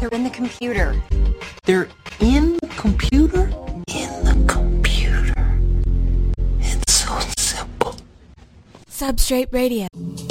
They're in the computer. They're in the computer? In the computer. It's so simple. Substrate Radio.